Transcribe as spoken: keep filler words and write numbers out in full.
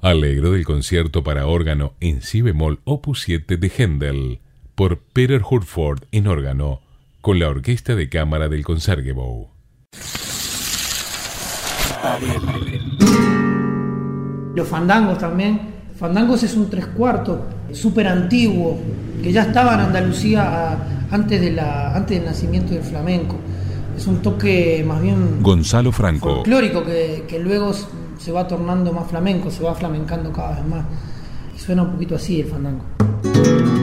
Allegro del concierto para órgano en si bemol opus siete de Händel por Peter Hurtford en órgano con la Orquesta de Cámara del Concertgebouw. Los fandangos también. Fandangos es un tres cuartos súper antiguo que ya estaba en Andalucía a, antes, de la, antes del nacimiento del flamenco. Es un toque más bien Gonzalo Franco, folclórico que, que luego se va tornando más flamenco, se va flamencando cada vez más. Y suena un poquito así el fandango.